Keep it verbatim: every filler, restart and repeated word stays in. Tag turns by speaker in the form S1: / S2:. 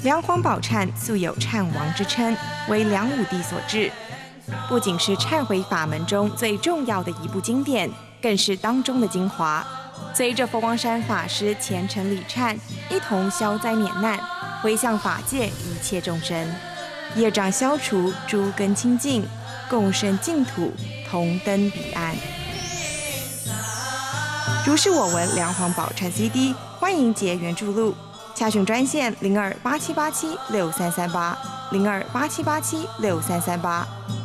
S1: 梁皇宝忏素有忏王之称，为梁武帝所制。不仅是忏悔法门中最重要的一部经典，更是当中的精华。随着佛光山法师虔诚礼忏，一同消灾免难，回向法界一切众生，业障消除，诸根清净，共生净土，同登彼岸。如是我闻梁皇宝忏 C D， 欢迎结缘注录。洽询专线零二八七八七六三三八零二八七八七六三三八。